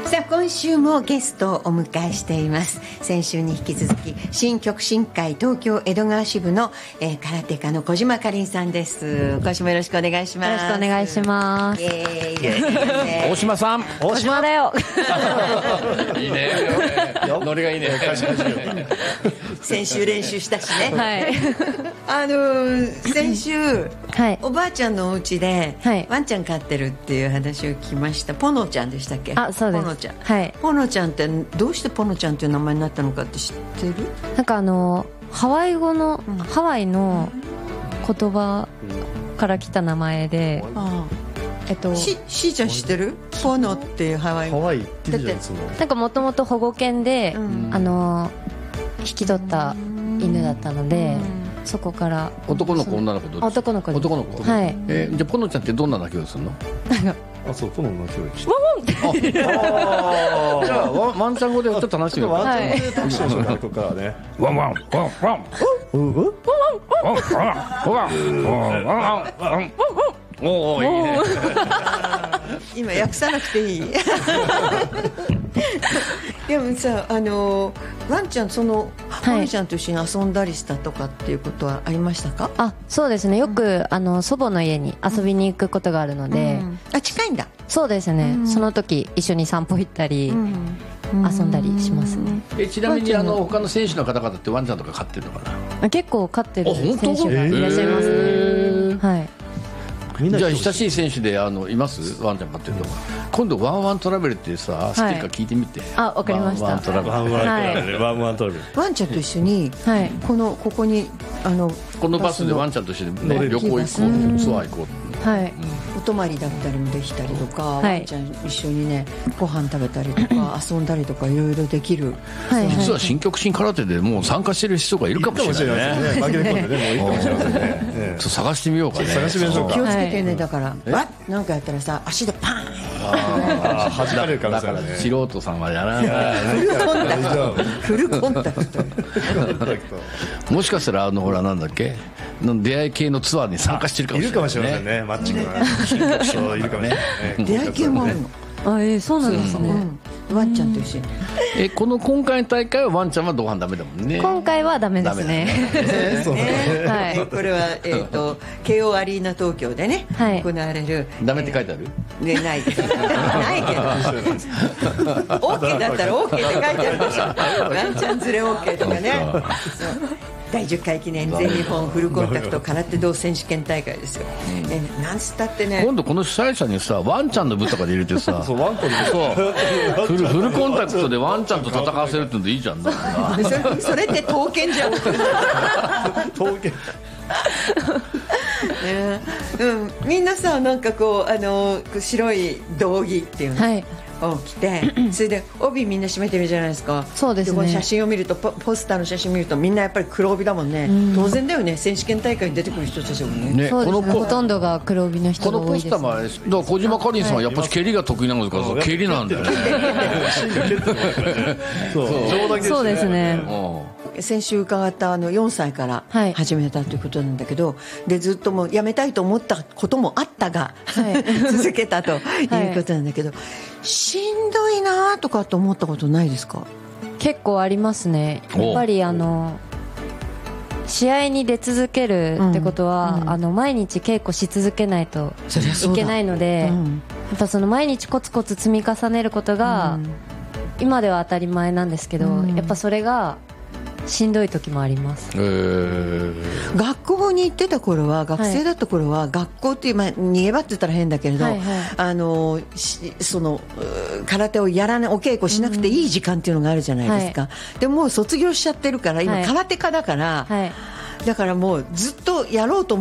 さあ今週もゲストをお迎えしています。先週に引き続き新極真会東京江戸川支部の、空手家の小島かりんさんです。今週もよろしくお願いします。 よろしくお願いします。 大島さん、 大島だよ。 いいね、ノリがいいね。 先週練習したしね。 はい。 先週、 はい、 おばあちゃんのお家で、 はい、 ワンちゃん飼ってるっていう話を聞きました。ポノちゃんでしたっけ？ あ、そうです。 ポノちゃん。 はい。 ポノちゃんってどうしてポノちゃんっていう名前になったのかって知ってる？ なんかハワイ語の、ハワイの言葉から来た名前で、 しーちゃん知ってる？ポノっていうハワイ語。 ハワイって言うじゃん、その。 なんかもともと保護犬で、引き取った犬だったので、そこから男の子女の子どっち？ 男の子です。 男の子。 はい。 じゃあポノちゃんってどんな鳴き声するの？ あ、そう、ポノの鳴き声。 ワンワン。じゃあワンちゃん語でちょっと話してみようか。 ワンちゃん語で特集しようか、ここからね。 ワンワンワンワン。ワンワン。おお、いいね。 今訳さなくていい。でもさ、ワンちゃんポノちゃんと一緒に遊んだりしたとかっていうことはありましたか？ あ、そうですね。よく祖母の家に遊びに行くことがあるので、 あ、近いんだ。 そうですね。その時一緒に散歩行ったり、遊んだりしますね。 ちなみに他の選手の方々ってワンちゃんとか飼ってるのかな？ 結構飼ってる選手がいらっしゃいますね。はい。 じゃあ親しい選手でいますワンちゃん飼ってるの？今度ワンワントラベルってさ、知ってるか聞いてみて。 あ、わかりました。 ワンワントラベル。ワンワントラベル。 ワンちゃんと一緒にここにこのバスでワンちゃんと一緒に旅行行こう、ツアー行こう。 はい。 お泊まりだったりもできたりとか、ワンちゃん一緒にねご飯食べたりとか遊んだりとかいろいろできる。 実は新極真空手でもう参加してる人がいるかもしれないね。 負けて込んでね、もういいかもしれませんね。 探してみようかね。 探してみましょうか。 気をつけてね。だからなんかやったらさ、足でパーン。 弾かれる可能性がね。 素人さんはやらない。 フルコンタクト。 もしかしたらほらなんだっけ、出会い系のツアーに参加してるかもしれない。 いるかもしれませんね。マッチングが。そういるかもね。 出会い系もあるの。 そうなんですね。 ワンちゃんと一緒に。 この今回の大会はワンちゃんは同伴ダメだもんね。 今回はダメですね。 はい。これは京王アリーナ東京でね行われる。 ダメって書いてある？ ね、ないけど。OK だったら OK って書いてあるでしょ。ワンちゃん連れ OK とかね。第10回記念全日本フルコンタクト空手道選手権大会ですよ。なんつったってね。 今度この主催者にさ、ワンちゃんの部とかで入れてさ、 ワンコにフルコンタクトでワンちゃんと戦わせるってのでいいじゃん。 それって刀剣じゃん。 刀剣。 みんなさ、なんかこう白い道着っていうのを着て、それで帯みんな締めてるじゃないですか。 そうですね。 この写真を見ると、ポスターの写真を見るとみんなやっぱり黒帯だもんね。当然だよね。選手権大会に出てくる人たちもね。 そうですね。ほとんどが黒帯の人が多いです。 このポスターも小島かりんさんはやっぱり蹴りが得意なのか、蹴りなんだよね。 そうですね。 先週伺った4歳から始めたということなんだけど、でずっともうやめたいと思ったこともあったが、続けたということなんだけど、しんどいなとかと思ったことないですか？ 結構ありますね。やっぱり試合に出続けるってことは、毎日稽古し続けないといけないので、やっぱその毎日コツコツ積み重ねることが、今では当たり前なんですけど、やっぱそれがしんどい時もあります。 学校に行ってた頃は、学生だった頃は、学校っていう、逃げ場って言ったら変だけれど、その空手をやらない、お稽古しなくていい時間っていうのがあるじゃないですか。でもう卒業しちゃってるから、今空手家だから、だからもうずっとやろうと